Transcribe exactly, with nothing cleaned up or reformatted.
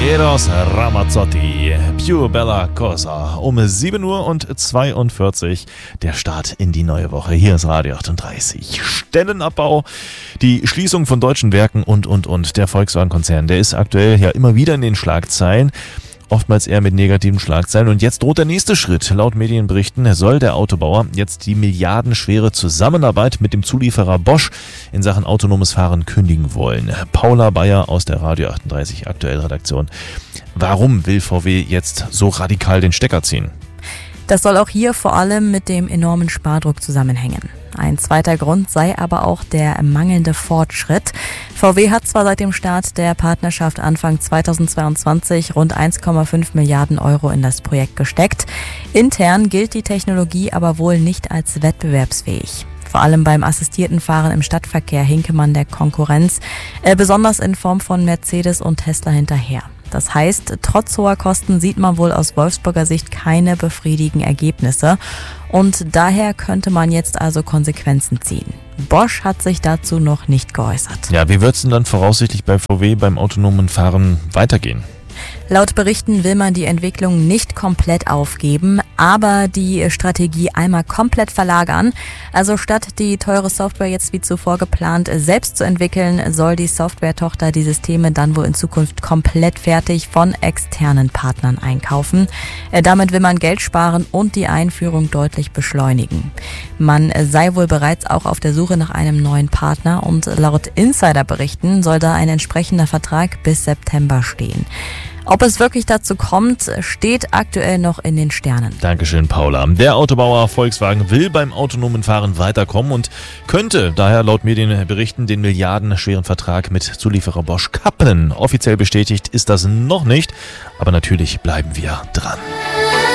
Eros Ramazzotti, Più Bella Cosa. Um sieben Uhr und zweiundvierzig der Start in die neue Woche. Hier ist Radio achtunddreißig. Stellenabbau, die Schließung von deutschen Werken und, und, und. Der Volkswagen-Konzern, der ist aktuell ja immer wieder in den Schlagzeilen. Oftmals eher mit negativen Schlagzeilen. Und jetzt droht der nächste Schritt. Laut Medienberichten soll der Autobauer jetzt die milliardenschwere Zusammenarbeit mit dem Zulieferer Bosch in Sachen autonomes Fahren kündigen wollen. Paula Bayer aus der Radio achtunddreißig Aktuell Redaktion. Warum will V W jetzt so radikal den Stecker ziehen? Das soll auch hier vor allem mit dem enormen Spardruck zusammenhängen. Ein zweiter Grund sei aber auch der mangelnde Fortschritt. V W hat zwar seit dem Start der Partnerschaft Anfang zweitausendzweiundzwanzig rund eins Komma fünf Milliarden Euro in das Projekt gesteckt. Intern gilt die Technologie aber wohl nicht als wettbewerbsfähig. Vor allem beim assistierten Fahren im Stadtverkehr hinke man der Konkurrenz, äh, besonders in Form von Mercedes und Tesla hinterher. Das heißt, trotz hoher Kosten sieht man wohl aus Wolfsburger Sicht keine befriedigenden Ergebnisse und daher könnte man jetzt also Konsequenzen ziehen. Bosch hat sich dazu noch nicht geäußert. Ja, wie wird es denn dann voraussichtlich bei V W beim autonomen Fahren weitergehen? Laut Berichten will man die Entwicklung nicht komplett aufgeben, aber die Strategie einmal komplett verlagern. Also statt die teure Software jetzt wie zuvor geplant selbst zu entwickeln, soll die Software-Tochter die Systeme dann wohl in Zukunft komplett fertig von externen Partnern einkaufen. Damit will man Geld sparen und die Einführung deutlich beschleunigen. Man sei wohl bereits auch auf der Suche nach einem neuen Partner und laut Insiderberichten soll da ein entsprechender Vertrag bis September stehen. Ob es wirklich dazu kommt, steht aktuell noch in den Sternen. Dankeschön, Paula. Der Autobauer Volkswagen will beim autonomen Fahren weiterkommen und könnte daher laut Medienberichten den milliardenschweren Vertrag mit Zulieferer Bosch kappen. Offiziell bestätigt ist das noch nicht, aber natürlich bleiben wir dran.